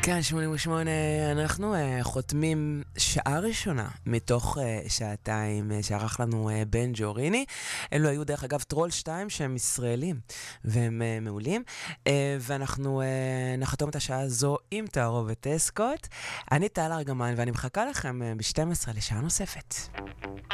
כאן 88, אנחנו חותמים שעה ראשונה מתוך שעתיים שערך לנו בן ג'וריני. אלו היו דרך אגב טרול 2 שהם ישראלים והם מעולים, ואנחנו נחתום את השעה הזו עם תערובת אסקוט. אני טל ארגמן ואני מחכה לכם ב-12 לשעה נוספת.